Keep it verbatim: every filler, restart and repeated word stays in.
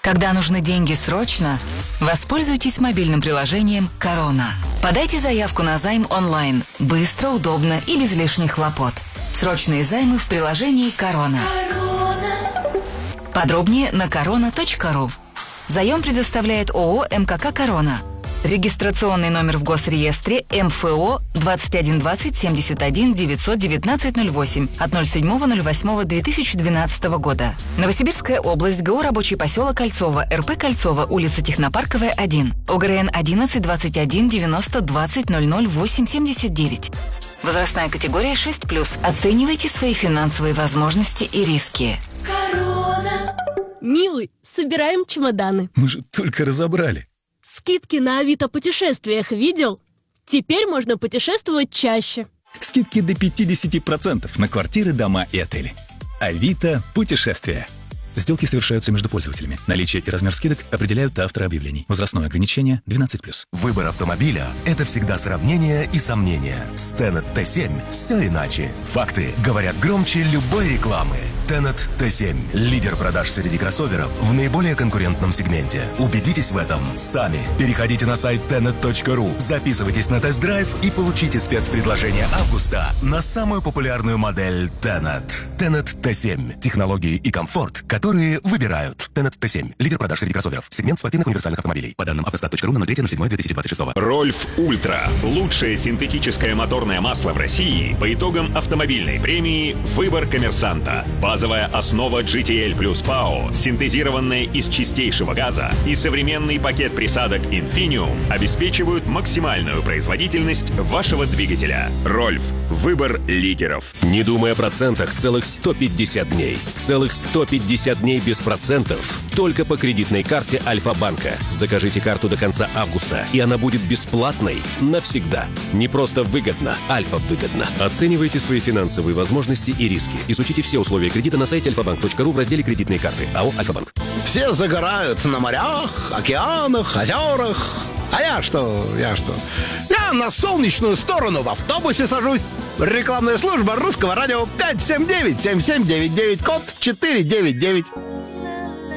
Когда нужны деньги срочно, воспользуйтесь мобильным приложением «Корона». Подайте заявку на займ онлайн. Быстро, удобно и без лишних хлопот. Срочные займы в приложении «Корона». Подробнее на корона точка ру. Заем предоставляет ООО «МКК Корона». Регистрационный номер в Госреестре эм эф о двадцать один двадцать семьдесят один девятьсот девятнадцать ноль восемь от ноль седьмого ноль восьмого две тысячи двенадцатого года. Новосибирская область, ГО «Рабочий поселок Кольцово», эр пэ Кольцово, улица Технопарковая, один, ОГРН одиннадцать двадцать один девяносто двадцать ноль ноль восемь семьдесят девять. Возрастная категория шесть плюс. Оценивайте свои финансовые возможности и риски. Корона. Милый, собираем чемоданы. Мы же только разобрали. Скидки на Авито путешествиях видел? Теперь можно путешествовать чаще. Скидки до пятьдесят процентов на квартиры, дома и отели. Авито путешествия. Сделки совершаются между пользователями. Наличие и размер скидок определяют авторы объявлений. Возрастное ограничение двенадцать плюс. Выбор автомобиля – это всегда сравнение и сомнения. С Tenet тэ семь все иначе. Факты говорят громче любой рекламы. Tenet тэ семь – лидер продаж среди кроссоверов в наиболее конкурентном сегменте. Убедитесь в этом сами. Переходите на сайт тенет точка ру, записывайтесь на тест-драйв и получите спецпредложение августа на самую популярную модель Tenet. Tenet тэ семь – технологии и комфорт, которые выбирают. Tenet тэ семь – лидер продаж среди кроссоверов. Сегмент спортивных универсальных автомобилей. По данным автостат точка ру на ноль третьего седьмого две тысячи двадцать шестого. Рольф Ультра. Лучшее синтетическое моторное масло в России по итогам автомобильной премии «Выбор коммерсанта». Базовая основа джи ти эл плюс ПАО, синтезированная из чистейшего газа, и современный пакет присадок Infinium обеспечивают максимальную производительность вашего двигателя. Рольф. Выбор лидеров. Не думай о процентах целых сто пятьдесят дней. Целых сто пятьдесят дней без процентов. Только по кредитной карте Альфа-банка. Закажите карту до конца августа, и она будет бесплатной навсегда. Не просто выгодно, Альфа-выгодно. Оценивайте свои финансовые возможности и риски. Изучите все условия кредита на сайте альфа банк точка ру в разделе «Кредитные карты». АО «Альфа-банк». Все загорают на морях, океанах, озерах. А я что? Я что? Я на солнечную сторону в автобусе сажусь. Рекламная служба русского радио пять семь девять семь семь девять девять, код четыре девять девять.